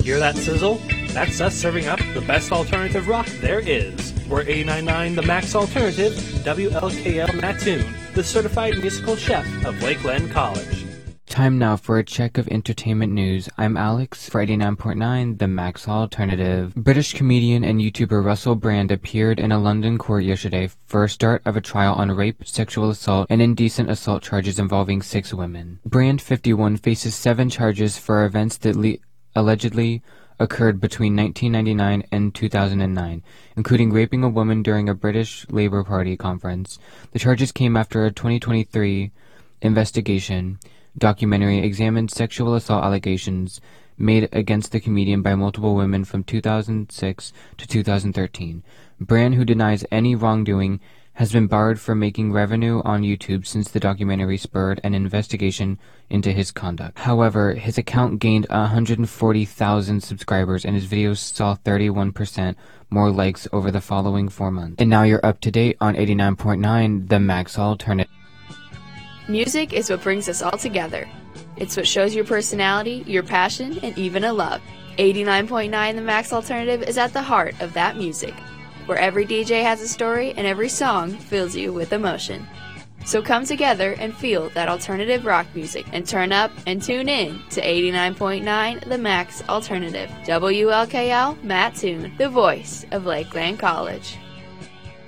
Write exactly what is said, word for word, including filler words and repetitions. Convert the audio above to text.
Hear that sizzle? That's us serving up the best alternative rock there is. We're eighty-nine point nine The Max Alternative, W L K L Mattoon, the certified musical chef of Lakeland College. Time now for a check of entertainment news. I'm Alex for eighty-nine point nine The Max Alternative. British comedian and YouTuber Russell Brand appeared in a London court yesterday for a start of a trial on rape, sexual assault, and indecent assault charges involving six women. Brand, fifty-one, faces seven charges for events that le- allegedly occurred between nineteen ninety-nine and two thousand nine, including raping a woman during a British Labour Party conference. The charges came after a twenty twenty-three investigation documentary examined sexual assault allegations made against the comedian by multiple women from two thousand six to two thousand thirteen. Brand, who denies any wrongdoing, has been barred from making revenue on YouTube since the documentary spurred an investigation into his conduct. However, his account gained one hundred forty thousand subscribers and his videos saw thirty-one percent more likes over the following four months. And now you're up to date on eighty-nine point nine The Max Alternative. Music is what brings us all together. It's what shows your personality, your passion, and even a love. eighty-nine point nine The Max Alternative is at the heart of that music, where every D J has a story and every song fills you with emotion. So come together and feel that alternative rock music and turn up and tune in to eighty-nine point nine The Max Alternative. W L K L Mattoon, the voice of Lakeland College.